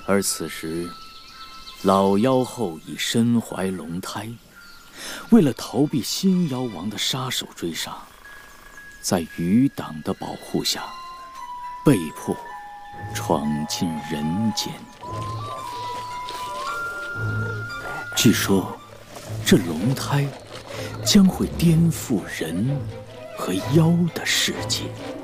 而此时，老妖后已身怀龙胎，为了逃避新妖王的杀手追杀，在余党的保护下，被迫闯进人间。据说，这龙胎将会颠覆人和妖的世界。